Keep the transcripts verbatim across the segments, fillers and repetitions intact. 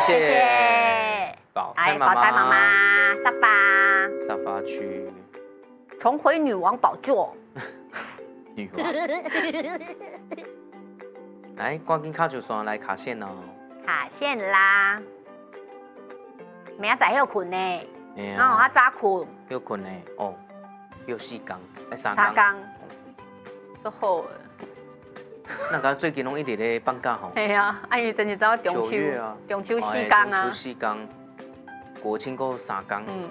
谢。 谢谢。 宝钗妈妈， 宝钗妈妈，沙发， 沙发区， 重回女王宝座。 女王。来，赶紧卡就线来卡线哦。 卡线啦，明仔要困呢， 哎然后我早困， 又困呢，哦，又四工，哎三三工， 都好。 那个最近拢一直咧放假吼。 系啊，安于真是走中秋， 啊， 中秋四工啊， 中秋四工，国庆够三工。 嗯。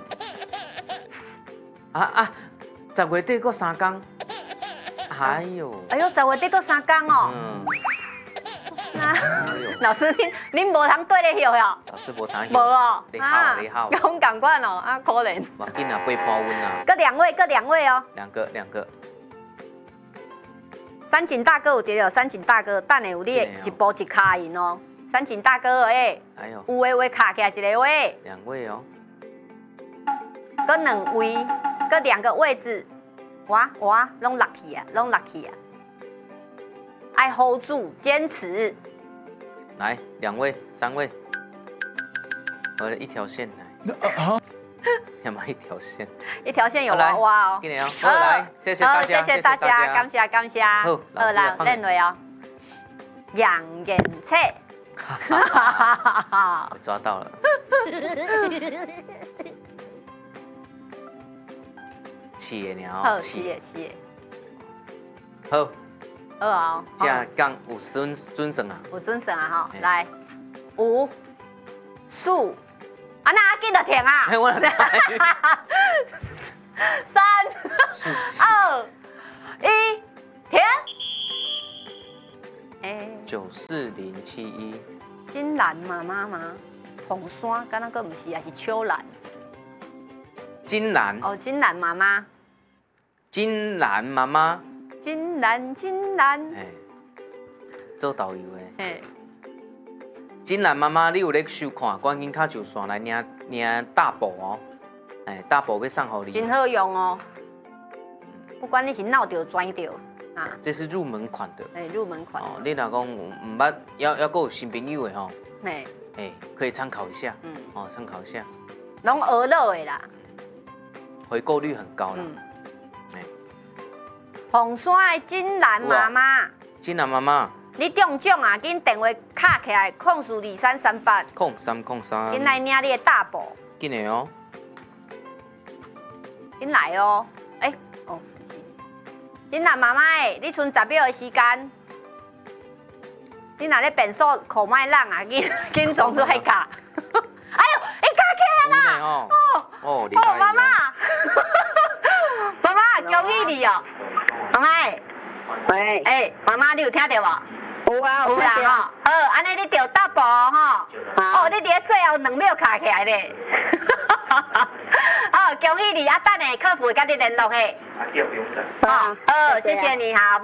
啊啊，十月底够三工。哎呦。 哎呦，十月底够三工哦。 嗯。 老师，恁恁无通对咧休哟？ 老师无通休。 无哦。 你好，你好。 跟我们同款哦，啊可怜。 哇，紧啊，八破温啊。 各两位，各两位哦。 两个，两个。 三井大哥有得了，三井大哥，等下有你一步一卡赢哦。三井大哥诶， 哎呦， 有诶位卡起来一个位， 两位哦， 各两位，各两个位置，哇哇，拢落去啊，拢落去啊，爱 hold 住，坚持。 来，两位、三位，合了一条线来，要么一条线， 一条线有娃娃哦。 今年哦，好来，谢谢大家， 谢谢大家，感谢感谢。 好，老师练落哦。养颜册， 我抓到了。企业鸟， 好，企业企业。 好。 好啊。 这讲有准准绳啊？ 有准绳啊哈，来，五、四，啊那紧就停啊。 我来。 三、二、一，停。哎， 九四零七一。 金兰妈妈吗？红山，敢那个不是，还是秋兰？ 金兰。 哦，金兰妈妈。 金兰妈妈。 金兰，金兰。 哎，做导游的。 哎。 金兰妈妈，你有咧收看？赶紧卡就线来领领大补哦。哎，大补要送给你。 真好用哦。不管你是闹着转着啊。 这是入门款的。 哎，入门款。 哦，你若讲唔捌，要要有新朋友的吼。 哎。 哎，可以参考一下。嗯。哦，参考一下。 拢鹅肉的啦。 回购率很高啦。 嗯。哎。红山的金兰妈妈。 金兰妈妈。 你中奖啊！紧电话卡起来，控诉二三三八。 控三控三。 紧来领你的大补。 紧的哦。 紧来哦！哎，哦，金兰妈妈诶，你剩十秒的时间，你若咧变数口卖浪啊，紧紧撞出来卡！哎呦，你卡起来啦！ 哦哦， 哦，妈妈，妈妈，恭喜你哦！妈妈， 喂， 哎，妈妈，你有听到无？ 有啊， 有啦吼。好，安尼你着大步吼。哦，你伫咧最后两秒卡起来咧。好，恭喜你啊！等下客服会跟你联络嘿。 好， 好，谢谢你，好。